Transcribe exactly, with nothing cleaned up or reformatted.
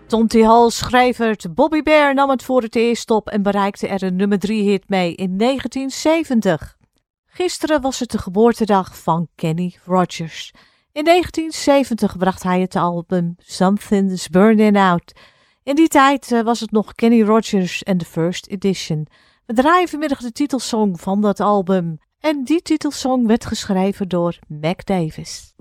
Monty Hall's schrijver Bobby Bare nam het voor het eerst op en bereikte er een nummer drie hit mee in negentien zeventig. Gisteren was het de geboortedag van Kenny Rogers. In negentien zeventig bracht hij het album Something's Burning Out. In die tijd uh, was het nog Kenny Rogers and the First Edition. We draaien vanmiddag de titelsong van dat album. En die titelsong werd geschreven door Mac Davis.